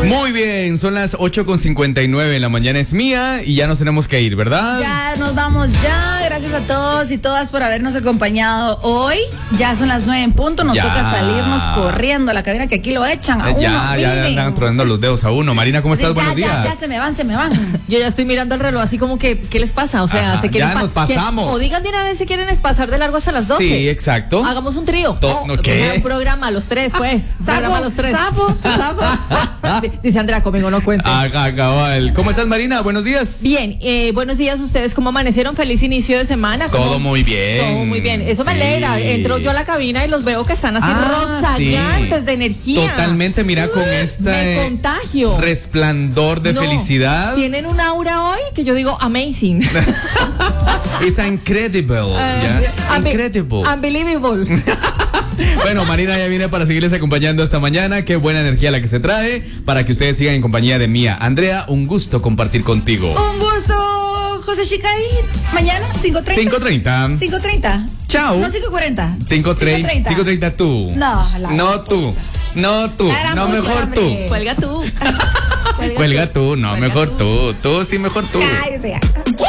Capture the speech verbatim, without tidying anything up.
Muy bien, son las ocho con cincuenta y nueve, la mañana es mía y ya nos tenemos que ir, ¿verdad? Ya nos vamos ya, gracias a todos y todas por habernos acompañado hoy. Ya son las nueve en punto, nos Ya. toca salirnos corriendo a la cabina que aquí lo echan a Eh, uno. ya, ya miren. andan tronando los dedos a uno. Marina, ¿cómo estás? Ya, Buenos ya, días. ya, se me van, se me van. Yo ya estoy mirando el reloj así como que, ¿qué les pasa? O sea, Ajá, se quieren ya nos pa- pasamos. quieren- o digan de una vez si quieren es pasar de largo hasta las doce. Sí, exacto. Hagamos un trío. To- Oh, no, o ¿qué? sea, un programa, los tres, pues. Un programa, los tres. Safo. Safo. Dice Andrea, conmigo no cuenta. Acá, cabal. ¿Cómo estás, Marina? Buenos días. Bien, eh, buenos días ustedes, ¿cómo amanecieron? Feliz inicio de semana. ¿Cómo? Todo muy bien. Todo muy bien, eso me Sí. alegra. Entro yo a la cabina y los veo que están así Ah, rozagantes sí. de energía. Totalmente, mira, con esta Me eh, contagio. resplandor de No, felicidad. Tienen un aura hoy que yo digo amazing. Es incredible. ¿ya? Unbe- Incredible. Unbelievable. Bueno, Marina ya viene para seguirles acompañando esta mañana. Qué buena energía la que se trae para que ustedes sigan en compañía de Mía. Andrea, un gusto compartir contigo. Un gusto, José Chicay. Mañana, cinco treinta. cinco treinta. cinco treinta. Chao. No, cinco cuarenta. cinco treinta. cinco treinta tú. No, la No gran tú. pucha. No tú. La gran No, pucha, mejor hombre. tú. Cuelga tú. Cuelga tú. No, Cuelga mejor tú. tú. Tú sí, mejor tú. Cállese ya.